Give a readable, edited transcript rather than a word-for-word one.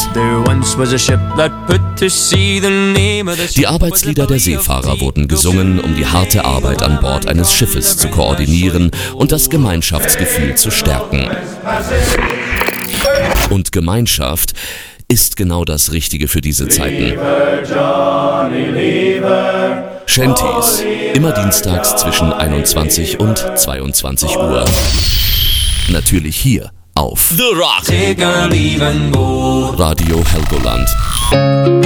Die Arbeitslieder der Seefahrer wurden gesungen, um die harte Arbeit an Bord eines Schiffes zu koordinieren und das Gemeinschaftsgefühl zu stärken. Und Gemeinschaft ist genau das Richtige für diese Zeiten. Shanties, immer dienstags zwischen 21 und 22 Uhr. Natürlich hier auf The Rock. Radio Helgoland.